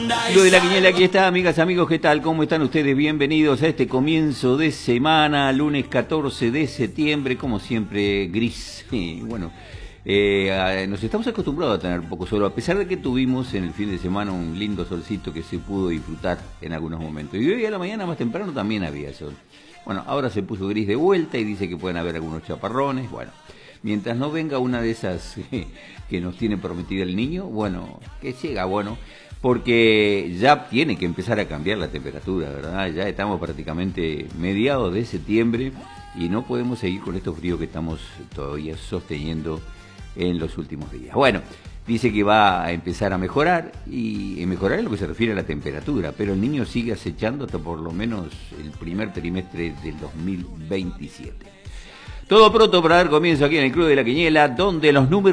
Lo de la Quiniela, aquí está, amigas, amigos, ¿qué tal? ¿Cómo están ustedes? Bienvenidos a este comienzo de semana, lunes 14 de septiembre, como siempre, gris. Y bueno, nos estamos acostumbrados a tener poco sol, a pesar de que tuvimos en el fin de semana un lindo solcito que se pudo disfrutar en algunos momentos. Y hoy a la mañana más temprano también había sol. Bueno, ahora se puso gris de vuelta y dice que pueden haber algunos chaparrones. Bueno, mientras no venga una de esas que nos tiene prometida el niño, bueno, que llega, bueno, porque ya tiene que empezar a cambiar la temperatura, ¿verdad? Ya estamos prácticamente mediados de septiembre y no podemos seguir con estos fríos que estamos todavía sosteniendo en los últimos días. Bueno, dice que va a empezar a mejorar, y mejorar en lo que se refiere a la temperatura, pero el niño sigue acechando hasta por lo menos el primer trimestre del 2027. Todo pronto para dar comienzo aquí en el Club de la Quiniela, donde los números